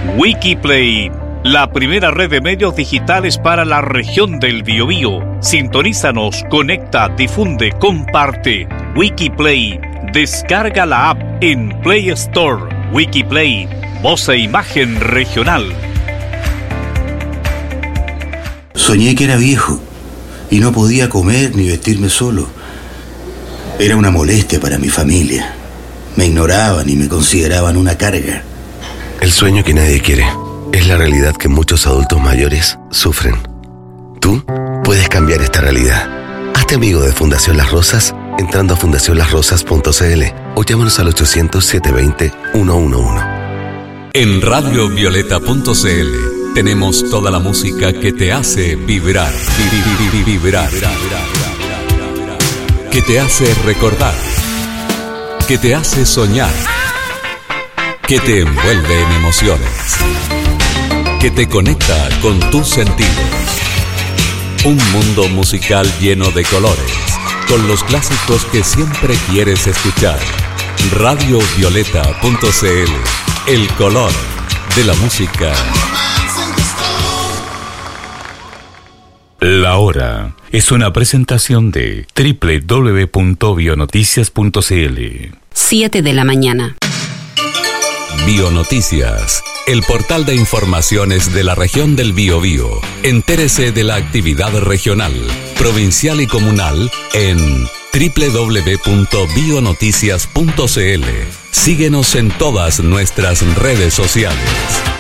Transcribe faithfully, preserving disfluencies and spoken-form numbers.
Wikiplay, la primera red de medios digitales para la región del Biobío. Sintonízanos, conecta, difunde, comparte. Wikiplay, descarga la app en Play Store. Wikiplay, voz e imagen regional. Soñé que era viejo y no podía comer ni vestirme solo. Era una molestia para mi familia. Me ignoraban y me consideraban una carga. El sueño que nadie quiere es la realidad que muchos adultos mayores sufren. Tú puedes cambiar esta realidad. Hazte amigo de Fundación Las Rosas entrando a fundación las rosas punto c l o llámanos al ochocientos, setecientos veinte, ciento once. En radio violeta punto c l tenemos toda la música que te hace vibrar, vibrar, que te hace recordar, que te hace soñar, que te envuelve en emociones, que te conecta con tus sentidos. Un mundo musical lleno de colores, con los clásicos que siempre quieres escuchar. radio violeta punto c l, el color de la música. La Hora es una presentación de doble u doble u doble u punto bionoticias punto c l. siete de la mañana. Bionoticias, el portal de informaciones de la región del Biobío. Entérese de la actividad regional, provincial y comunal en doble u doble u doble u punto bionoticias punto c l. Síguenos en todas nuestras redes sociales.